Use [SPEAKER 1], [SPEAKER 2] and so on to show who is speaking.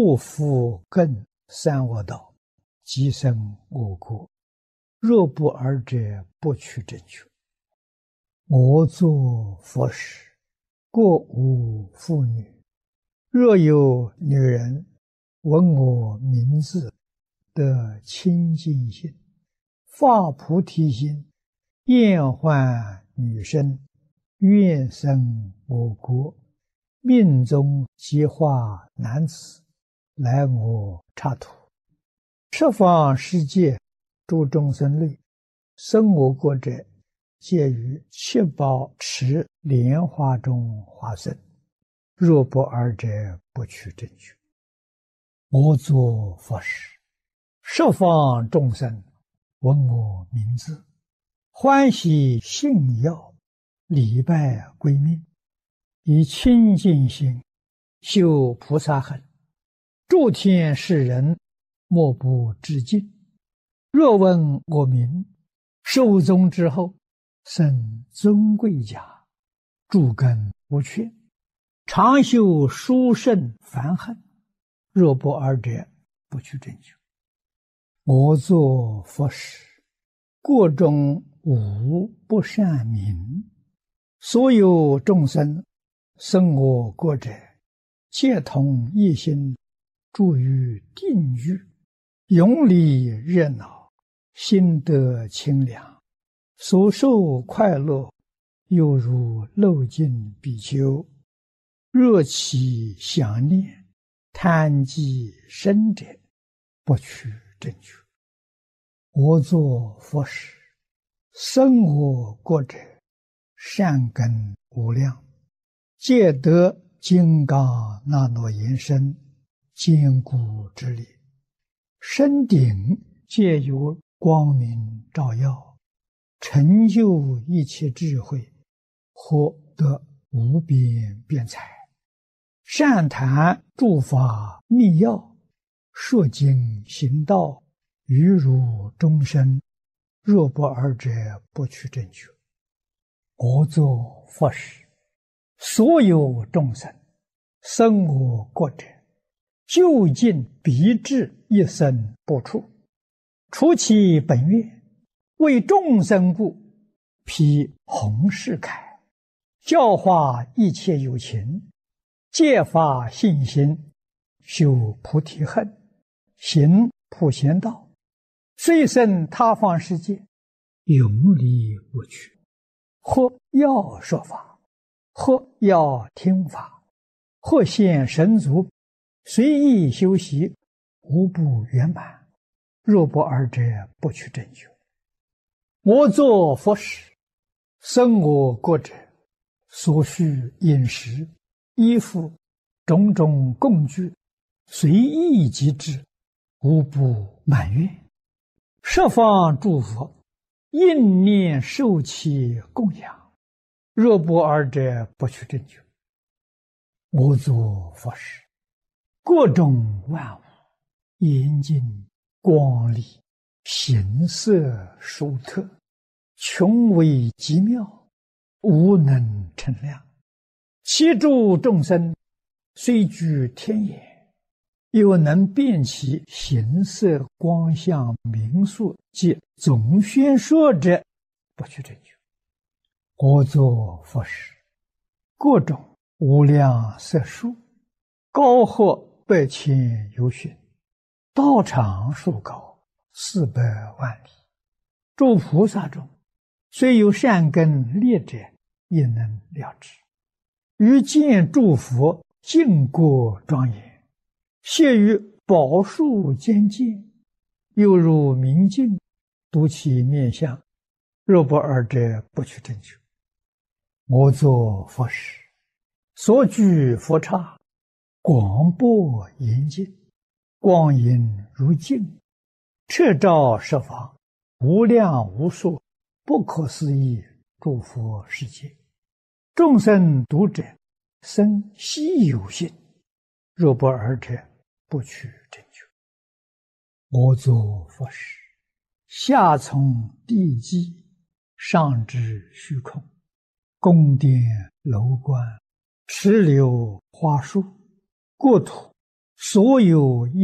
[SPEAKER 1] 不复更三恶道，即生我国。若不尔者，不取正觉。我作佛时，过无妇女。若有女人闻我名字，得清净心，发菩提心，厌患女身，愿生我国，命中即化男子，来我刹土。十方世界诸众生类，生我国者，皆于七宝池莲花中化生。若不尔者，不取正觉。我作佛时，十方众生闻我名字，欢喜信要，礼拜归命，以清净心修菩萨行，诸天世人莫不致敬。若闻我名，寿终之后，生尊贵家，诸根无缺，常修殊胜梵行。若不尔者，不取正觉。我作佛时，国中无不善名。所有众生生我国者，皆同一心，住于定狱，永离热闹，心得清凉，所受快乐，犹如漏尽比丘。若其想念，贪积生者，不取正觉。我作佛时，生我国者，善根无量，皆得金刚那罗延身，坚固之力。身顶皆有光明照耀，成就一切智慧，获得无边辩才。善谈诸法密要，说经行道，于如众生。若不尔者，不取正觉。我作佛时，所有众生生我国者，究竟必至一生不处，除其本愿，为众生故，披弘誓铠，教化一切有情，戒发信心，修菩提恨，行普贤道，虽生他方世界，永离我趣。或要说法，或要听法，或现神足，随意修习，无不圆满。若不尔者，不取正觉。我作佛时，生我国者，所需饮食、衣服、种种供具，随意即至，无不满愿。十方诸佛应念受其供养。若不尔者，不取正觉。我作佛时，各种万物严净光丽，形色殊特，穷微极妙，无能称量。其诸众生虽居天眼，又能辨其形色光相名数及总宣说者，不取正觉。我作佛时，各种无量色数，高或百千由旬，道场数高400万里。诸菩萨中，虽有善根劣者，也能了知。于见诸佛净国庄严，谢于宝树间见，犹如明镜，睹其面相。若不尔者，不取正觉。我作佛时，所居佛刹，广博严净，光影如镜，彻照十方，无量无数，不可思议诸佛世界。众生读者，生希有心。若不尔者，不取正觉。我作佛时，下从地基，上至虚空，宫殿楼观，池流花树，国土所有